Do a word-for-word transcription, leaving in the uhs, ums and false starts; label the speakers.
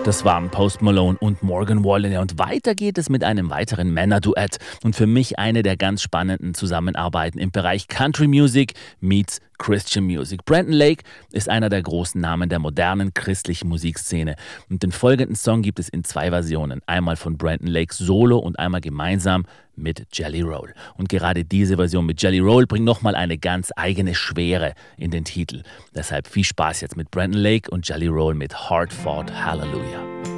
Speaker 1: Das waren Post Malone und Morgan Wallen. Und weiter geht es mit einem weiteren Männerduett. Und für mich eine der ganz spannenden Zusammenarbeiten im Bereich Country Music meets Christian Music. Brandon Lake ist einer der großen Namen der modernen christlichen Musikszene. Und den folgenden Song gibt es in zwei Versionen. Einmal von Brandon Lake solo und einmal gemeinsam mit Jelly Roll. Und gerade diese Version mit Jelly Roll bringt nochmal eine ganz eigene Schwere in den Titel. Deshalb viel Spaß jetzt mit Brandon Lake und Jelly Roll mit Hard Fought Hallelujah.